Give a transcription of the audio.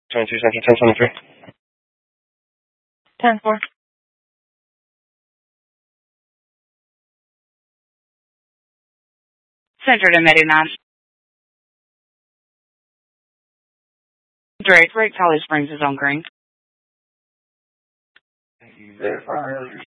22 Central 1023. 10-4. Centered in Medina. Drake, Rate Valley Springs is on green. Thank you. Verify